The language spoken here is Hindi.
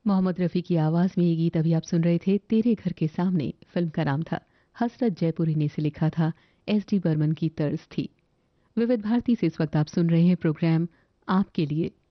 मोहम्मद रफ़ी की आवाज़ में ये गीत अभी आप सुन रहे थे। तेरे घर के सामने फिल्म का नाम था। हसरत जयपुरी ने इसे लिखा था। एस डी बर्मन की तर्ज थी। विविध भारती से इस वक्त आप सुन रहे हैं प्रोग्राम आपके लिए।